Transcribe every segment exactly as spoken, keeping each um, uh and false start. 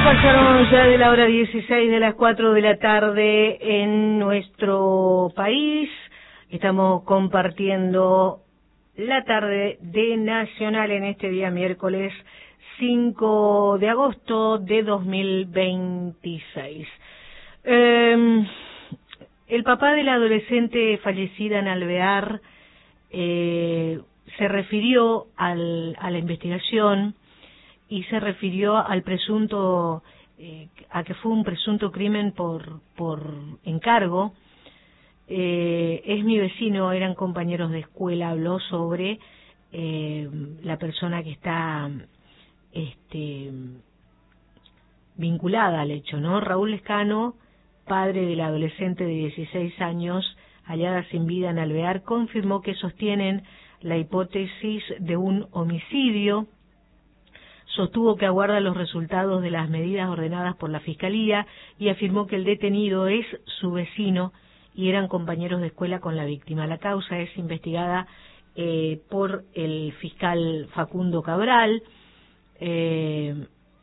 Pasaron ya de la hora dieciséis de las cuatro de la tarde en nuestro país. Estamos compartiendo la tarde de Nacional en este día miércoles cinco de agosto de dos mil veintiséis. Eh, el papá de la adolescente fallecida en Alvear eh, se refirió al, a la investigación y se refirió al presunto, eh, a que fue un presunto crimen por, por encargo. Eh, es mi vecino, eran compañeros de escuela, habló sobre eh, la persona que está este, vinculada al hecho, ¿no? Raúl Lescano, padre de la adolescente de dieciséis años, hallada sin vida en Alvear, confirmó que sostienen la hipótesis de un homicidio. Sostuvo que aguarda los resultados de las medidas ordenadas por la Fiscalía y afirmó que el detenido es su vecino y eran compañeros de escuela con la víctima. La causa es investigada eh, por el fiscal Facundo Cabral. Eh,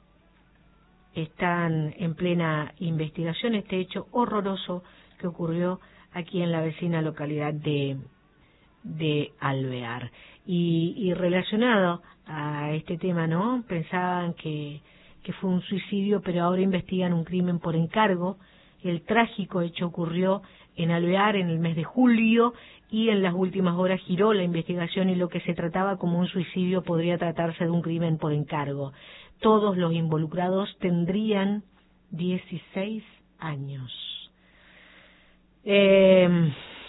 están en plena investigación este hecho horroroso que ocurrió aquí en la vecina localidad de, de Alvear. Y, y relacionado a este tema, ¿no? Pensaban que, que fue un suicidio, pero ahora investigan un crimen por encargo. El trágico hecho ocurrió en Alvear en el mes de julio y en las últimas horas giró la investigación y lo que se trataba como un suicidio podría tratarse de un crimen por encargo. Todos los involucrados tendrían dieciséis años. Eh,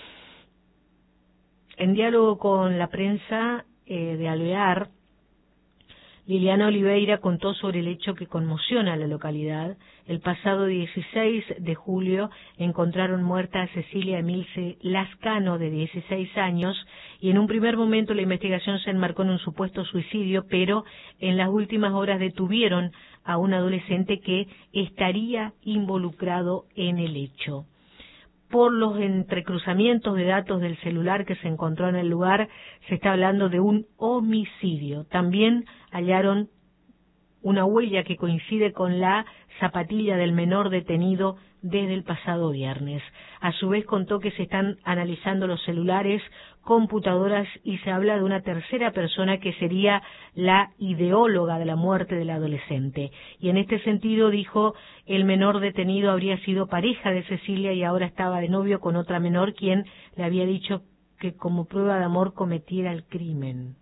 en diálogo con la prensa eh, de Alvear, Liliana Oliveira contó sobre el hecho que conmociona a la localidad. El pasado dieciséis de julio encontraron muerta a Cecilia Emilce Lascano, de dieciséis años, y en un primer momento la investigación se enmarcó en un supuesto suicidio, pero en las últimas horas detuvieron a un adolescente que estaría involucrado en el hecho. Por los entrecruzamientos de datos del celular que se encontró en el lugar, se está hablando de un homicidio. También hallaron una huella que coincide con la zapatilla del menor detenido desde el pasado viernes. A su vez contó que se están analizando los celulares, computadoras y se habla de una tercera persona que sería la ideóloga de la muerte del adolescente. Y en este sentido dijo, el menor detenido habría sido pareja de Cecilia y ahora estaba de novio con otra menor quien le había dicho que como prueba de amor cometiera el crimen.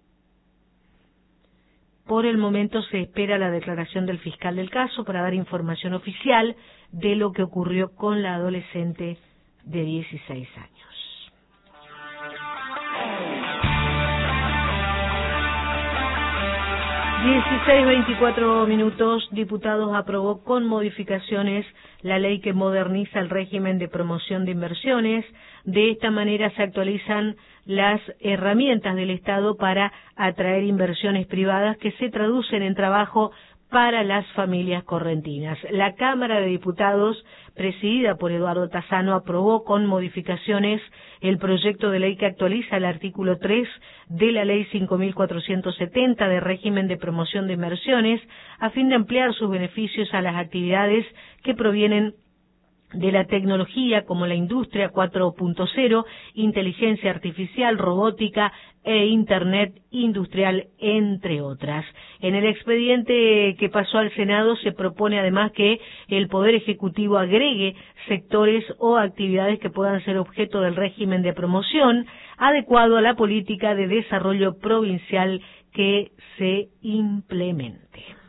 Por el momento se espera la declaración del fiscal del caso para dar información oficial de lo que ocurrió con la adolescente de dieciséis años. dieciséis veinticuatro minutos. Diputados aprobó con modificaciones la ley que moderniza el régimen de promoción de inversiones. De esta manera se actualizan las herramientas del Estado para atraer inversiones privadas que se traducen en trabajo para las familias correntinas. La Cámara de Diputados, presidida por Eduardo Tassano, aprobó con modificaciones el proyecto de ley que actualiza el artículo tres de la Ley cinco mil cuatrocientos setenta de régimen de promoción de inversiones, a fin de ampliar sus beneficios a las actividades que provienen de la tecnología como la industria cuatro punto cero, inteligencia artificial, robótica e Internet industrial, entre otras. En el expediente que pasó al Senado se propone además que el Poder Ejecutivo agregue sectores o actividades que puedan ser objeto del régimen de promoción adecuado a la política de desarrollo provincial que se implemente.